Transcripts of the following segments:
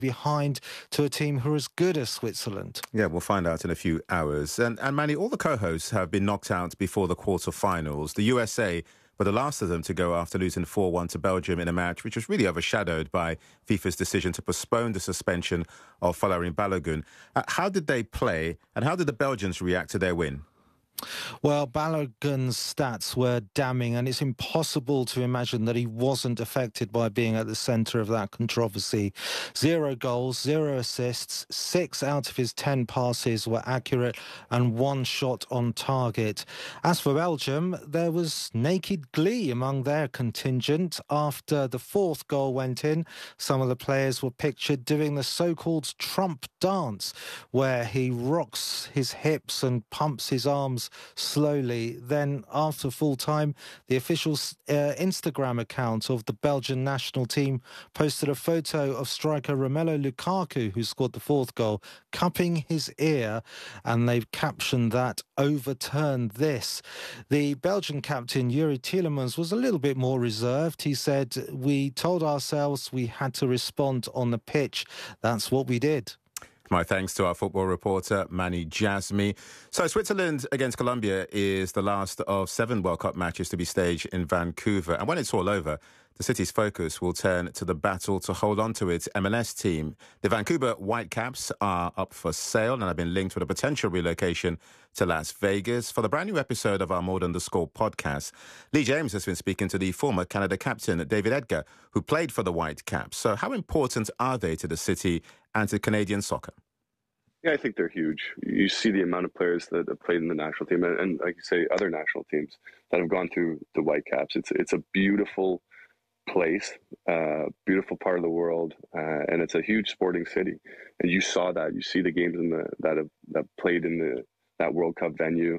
behind to a team who are as good as Switzerland? Yeah, we'll find out in a few hours. And Manny, all the co-hosts have been knocked out before the quarterfinals. The USA were the last of them to go after losing 4-1 to Belgium in a match which was really overshadowed by FIFA's decision to postpone the suspension of Folarin Balogun. How did they play, and how did the Belgians react to their win? Well, Balogun's stats were damning, and it's impossible to imagine that he wasn't affected by being at the centre of that controversy. 0 goals, 0 assists, 6 out of his 10 passes were accurate, and 1 shot on target. As for Belgium, there was naked glee among their contingent. After the 4th goal went in, some of the players were pictured doing the so-called Trump dance, where he rocks his hips and pumps his arms slowly. Then, after full time, the official Instagram account of the Belgian national team posted a photo of striker Romelu Lukaku, who scored the 4th goal, cupping his ear, and they've captioned that "overturn this." The Belgian captain, Yuri Tielemans, was a little bit more reserved. He said, "We told ourselves we had to respond on the pitch. That's what we did." My thanks to our football reporter, Manny Jasmi. So Switzerland against Colombia is the last of 7 World Cup matches to be staged in Vancouver. And when it's all over, the city's focus will turn to the battle to hold on to its MLS team. The Vancouver Whitecaps are up for sale and have been linked with a potential relocation to Las Vegas. For the brand new episode of our More Than the Score podcast, Lee James has been speaking to the former Canada captain, David Edgar, who played for the Whitecaps. So how important are they to the city and to Canadian soccer? Yeah, I think they're huge. You see the amount of players that have played in the national team and like you say, other national teams that have gone through the Whitecaps. It's a beautiful place, beautiful part of the world, and it's a huge sporting city. And you saw that. You see the games that played in that World Cup venue.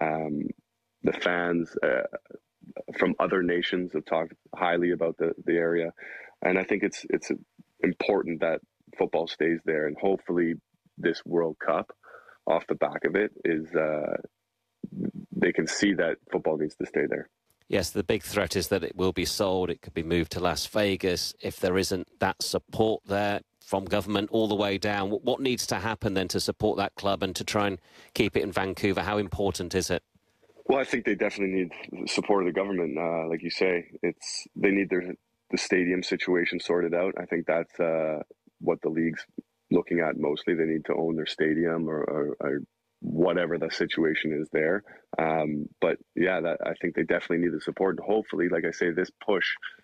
The fans from other nations have talked highly about the area, and I think it's important that football stays there, and hopefully this World Cup, off the back of it, is they can see that football needs to stay there. Yes, the big threat is that it will be sold. It could be moved to Las Vegas. If there isn't that support there from government all the way down, what needs to happen then to support that club and to try and keep it in Vancouver? How important is it? Well, I think they definitely need the support of the government. Like you say, they need the stadium situation sorted out. I think that's what the league's looking at mostly. They need to own their stadium or whatever the situation is there. But yeah, I think they definitely need the support. And hopefully, like I say, this push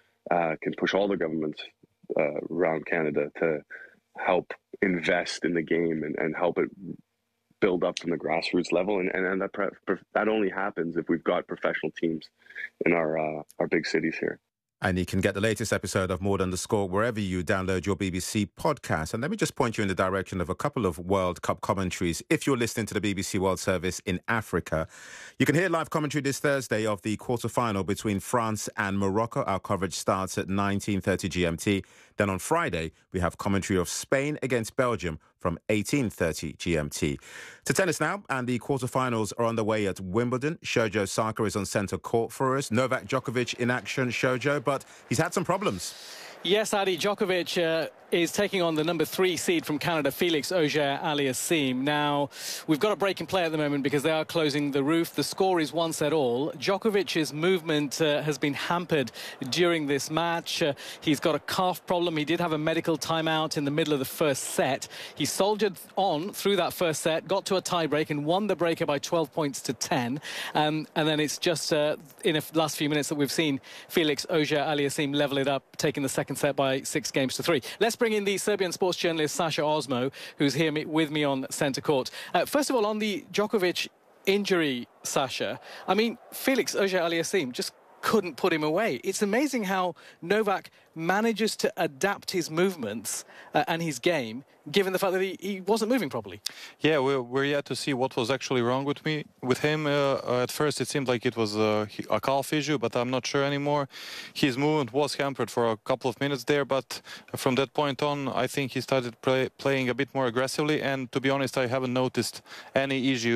can push all the governments around Canada to help invest in the game and help it build up from the grassroots level. And that only happens if we've got professional teams in our big cities here. And you can get the latest episode of More Than the Score wherever you download your BBC podcast. And let me just point you in the direction of a couple of World Cup commentaries. If you're listening to the BBC World Service in Africa, you can hear live commentary this Thursday of the quarter-final between France and Morocco. Our coverage starts at 19:30 GMT. Then on Friday, we have commentary of Spain against Belgium from 18:30 GMT. To tennis now, and the quarterfinals are underway at Wimbledon. Shojo Osaka is on centre court for us. Novak Djokovic in action, Shojo, but he's had some problems. Yes, Adi, Djokovic is taking on the number 3 seed from Canada, Felix Auger-Aliassime. Now, we've got a break in play at the moment because they are closing the roof. The score is 1-all. Djokovic's movement has been hampered during this match. He's got a calf problem. He did have a medical timeout in the middle of the first set. He soldiered on through that first set, got to a tiebreak and won the breaker by 12 points to 10. And then it's just in the last few minutes that we've seen Felix Auger-Aliassime level it up, taking the second set by 6 games to 3. Let's bring in the Serbian sports journalist Sasha Osmo, who's here with me on centre court. First of all, on the Djokovic injury, Sasha, I mean, Felix Auger-Aliassime just couldn't put him away. It's amazing how Novak manages to adapt his movements and his game, given the fact that he wasn't moving properly. Yeah, we're yet to see what was actually wrong with him. At first, it seemed like it was a calf issue, but I'm not sure anymore. His movement was hampered for a couple of minutes there, but from that point on, I think he started playing a bit more aggressively. And to be honest, I haven't noticed any issue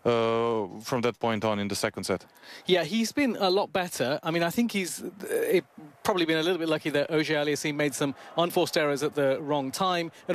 from that point on in the second set. Yeah, he's been a lot better. I mean, I think he's probably been a little bit lucky that Auger Aliassime made some unforced errors at the wrong time.